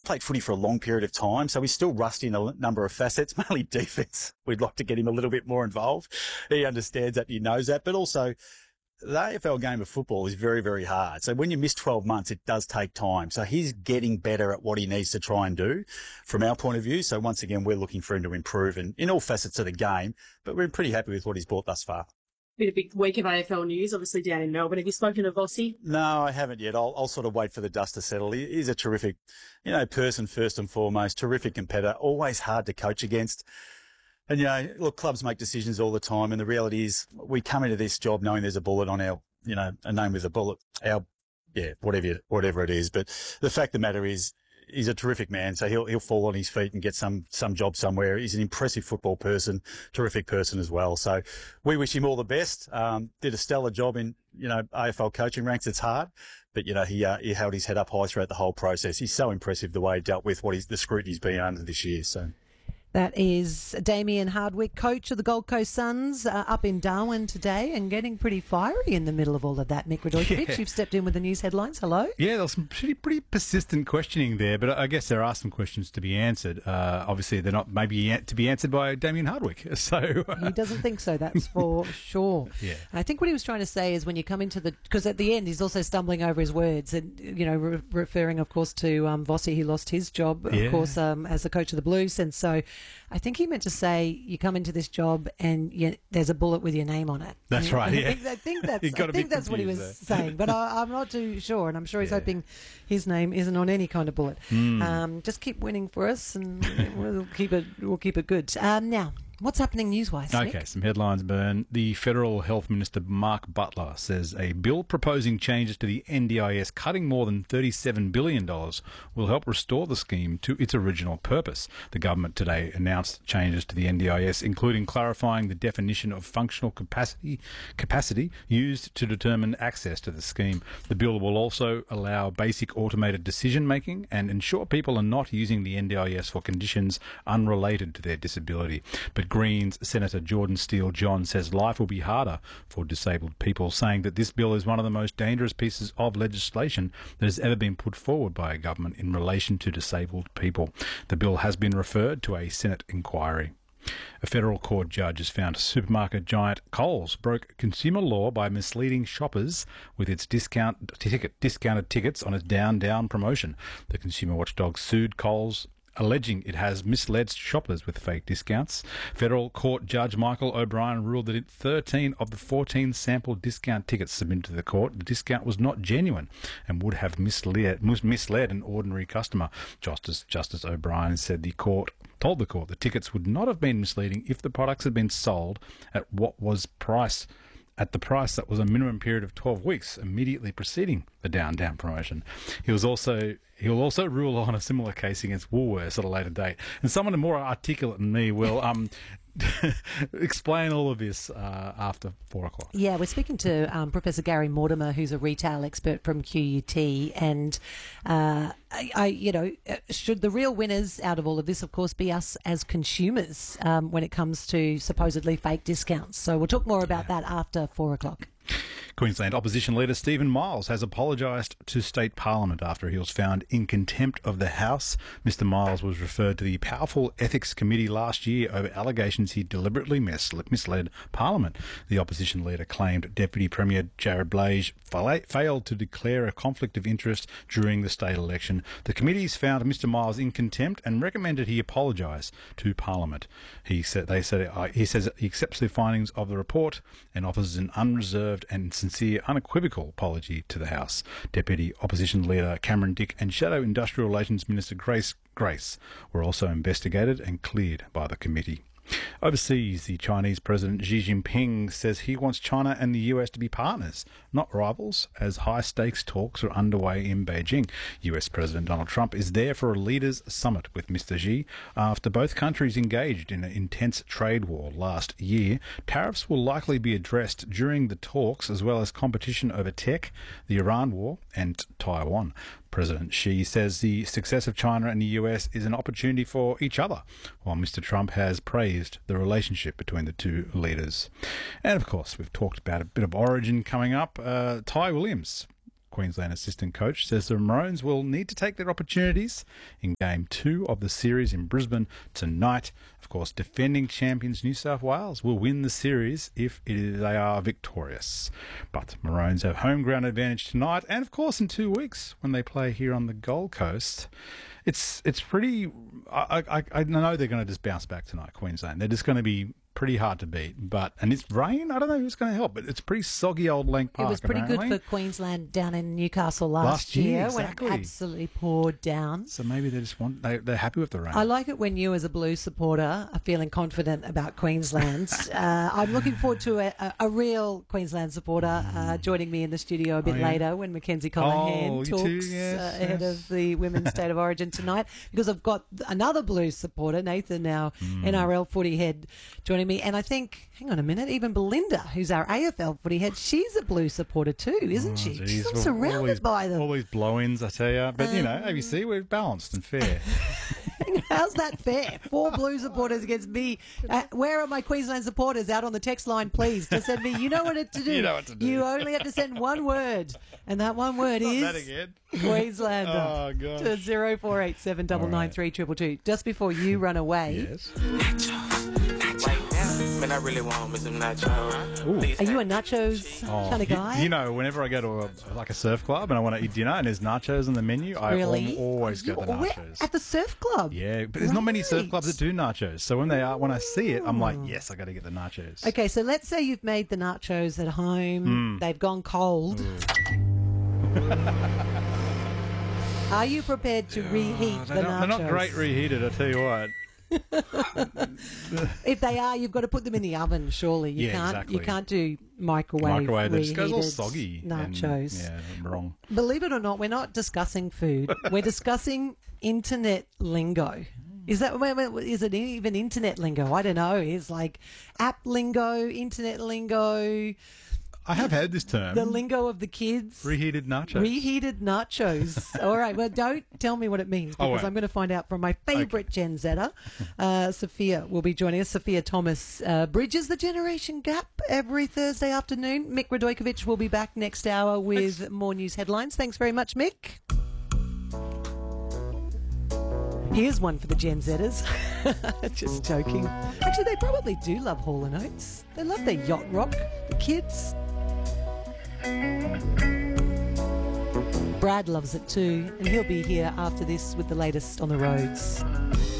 played footy for a long period of time, so he's still rusty in a number of facets, mainly defence. We'd like to get him a little bit more involved. He understands that, he knows that, but also the AFL game of football is very, very hard. So when you miss 12 months, it does take time. So he's getting better at what he needs to try and do from our point of view. So once again, we're looking for him to improve in all facets of the game, but we're pretty happy with what he's brought thus far. Been a big week of AFL news, obviously down in Melbourne. Have you spoken to Vossi? No, I haven't yet. I'll sort of wait for the dust to settle. He's a terrific, person first and foremost, terrific competitor, always hard to coach against. And, look, clubs make decisions all the time. And the reality is we come into this job knowing there's a bullet on our, a name with a bullet, whatever it is. But the fact of the matter is, he's a terrific man. So he'll fall on his feet and get some job somewhere. He's an impressive football person, terrific person as well. So we wish him all the best. Did a stellar job in, AFL coaching ranks. It's hard, but, he held his head up high throughout the whole process. He's so impressive the way he dealt with the scrutiny he's been under this year. So. That is Damien Hardwick, coach of the Gold Coast Suns, up in Darwin today and getting pretty fiery in the middle of all of that. Mick Radojkovic, you've stepped in with the news headlines. Hello. Yeah, there was some pretty persistent questioning there, but I guess there are some questions to be answered. Obviously, they're not maybe to be answered by Damien Hardwick. So he doesn't think so, that's for sure. Yeah. I think what he was trying to say is when you come into because at the end he's also stumbling over his words and, referring, of course, to Vossi, who lost his job, of course, as the coach of the Blues. And so I think he meant to say you come into this job and there's a bullet with your name on it. That's right. Yeah. I think that's what he was saying, but I'm not too sure, and I'm sure he's hoping his name isn't on any kind of bullet. Just keep winning for us, and we'll keep it good. Now, what's happening news-wise, Nick? Okay, some headlines, Bern. The Federal Health Minister, Mark Butler, says a bill proposing changes to the NDIS cutting more than $37 billion will help restore the scheme to its original purpose. The government today announced changes to the NDIS, including clarifying the definition of functional capacity used to determine access to the scheme. The bill will also allow basic automated decision-making and ensure people are not using the NDIS for conditions unrelated to their disability. But Greens Senator Jordan Steele-John says life will be harder for disabled people, saying that this bill is one of the most dangerous pieces of legislation that has ever been put forward by a government in relation to disabled people. The bill has been referred to a Senate inquiry. A federal court judge has found supermarket giant Coles broke consumer law by misleading shoppers with its discounted tickets on its Down promotion. The consumer watchdog sued Coles, alleging it has misled shoppers with fake discounts. Federal Court Judge Michael O'Brien ruled that in 13 of the 14 sample discount tickets submitted to the court, the discount was not genuine and would have misled an ordinary customer. Justice O'Brien told the court the tickets would not have been misleading if the products had been sold at the price that was a minimum period of 12 weeks immediately preceding the Down promotion. He will also rule on a similar case against Woolworths at a later date. And someone more articulate than me will explain all of this after 4 o'clock. Yeah, we're speaking to Professor Gary Mortimer, who's a retail expert from QUT, and should the real winners out of all of this, of course, be us as consumers when it comes to supposedly fake discounts? So we'll talk more about that after 4 o'clock. Queensland opposition leader Stephen Miles has apologised to State Parliament after he was found in contempt of the House. Mr Miles was referred to the powerful Ethics Committee last year over allegations he deliberately misled Parliament. The opposition leader claimed Deputy Premier Jared Blage failed to declare a conflict of interest during the state election. The committees found Mr Miles in contempt and recommended he apologise to Parliament. He says he accepts the findings of the report and offers an unreserved and sincere, unequivocal apology to the House. Deputy Opposition Leader Cameron Dick and Shadow Industrial Relations Minister Grace were also investigated and cleared by the committee. Overseas, the Chinese President Xi Jinping says he wants China and the US to be partners, not rivals, as high-stakes talks are underway in Beijing. US President Donald Trump is there for a leaders' summit with Mr Xi after both countries engaged in an intense trade war last year. Tariffs will likely be addressed during the talks, as well as competition over tech, the Iran war, and Taiwan. President Xi says the success of China and the US is an opportunity for each other, while Mr Trump has praised the relationship between the two leaders. And of course, we've talked about a bit of Origin coming up. Ty Williams Queensland assistant coach, says the Maroons will need to take their opportunities in Game 2 of the series in Brisbane tonight. Of course, defending champions New South Wales will win the series if they are victorious. But Maroons have home ground advantage tonight and, of course, in 2 weeks when they play here on the Gold Coast. It's pretty... I know they're going to just bounce back tonight, Queensland. They're just going to be pretty hard to beat. And it's rain. I don't know who's going to help, but it's pretty soggy old Lang Park. It was pretty apparently. good for Queensland down in Newcastle last year exactly. when it absolutely poured down. So maybe they just they're happy with the rain. I like it when you, as a Blues supporter, are feeling confident about Queensland. I'm looking forward to a real Queensland supporter joining me in the studio a bit later when Mackenzie Colohan talks ahead of the Women's State of Origin tonight, because I've got another Blues supporter, Nathan, our NRL footy head, joining me. And I think, hang on a minute, even Belinda, who's our AFL footy head, she's a Blues supporter too, isn't she? Geez. She's surrounded by them. All these blow-ins, I tell you. But, ABC, we're balanced and fair. How's that fair? 4 Blues supporters against me. Where are my Queensland supporters? Out on the text line, please. Just send me. You know what to do. You know what to do. You only have to send one word, and that one word is that again. Queenslander. Oh, gosh. To 0487 993 222. Just before you run away. Yes. Man, I really want me some nachos. Are you a nachos kind of guy? You know, whenever I go to a surf club and I want to eat dinner and there's nachos on the menu, Really? I always get the Where? nachos. At the surf club? Yeah, but there's not many surf Right. clubs that do nachos. So when I see it, I'm like, yes, I got to get the nachos. Okay, so let's say you've made the nachos at home. They've gone cold. Are you prepared to reheat the nachos? They're not great reheated, I tell you what. If they are, you've got to put them in the oven. Surely you can't. Exactly. You can't do microwave It just goes all reheated soggy. nachos. I'm wrong. Believe it or not, we're not discussing food. We're discussing internet lingo. Is it even internet lingo? I don't know. It's like app lingo, internet lingo, I have had this term. the lingo of the kids. Reheated nachos. Reheated nachos. All right. Well, don't tell me what it means, because won't. I'm going to find out from my favourite Gen Zer. Sophia will be joining us. Sophia Thomas bridges the generation gap every Thursday afternoon. Mick Radojkovic will be back next hour with more news headlines. Thanks very much, Mick. Here's one for the Gen Zers. Just joking. Actually, they probably do love Hall & Oates. They love their yacht rock, the kids. Brad loves it too, and he'll be here after this with the latest on the roads.